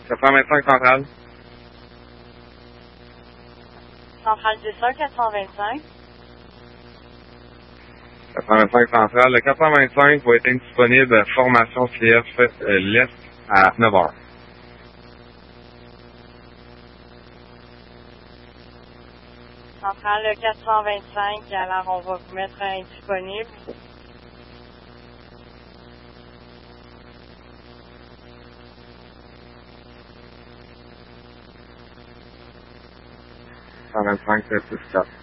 425 centrale. Centrale 10 425. 425 centrale. Le 425 va être indisponible à formation CF l'Est à 9h. Centrale 425, alors on va vous mettre indisponible. $125, c'est 4.